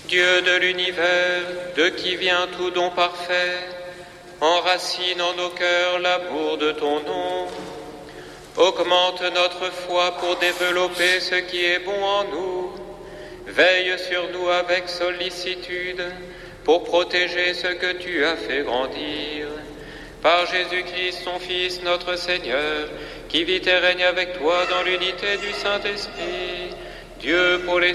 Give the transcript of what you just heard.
Dieu de l'univers, de qui vient tout don parfait, enracine en nos cœurs l'amour de ton nom. Augmente notre foi pour développer ce qui est bon en nous. Veille sur nous avec sollicitude pour protéger ce que tu as fait grandir. Par Jésus-Christ, son Fils, notre Seigneur, qui vit et règne avec toi dans l'unité du Saint-Esprit, Dieu pour les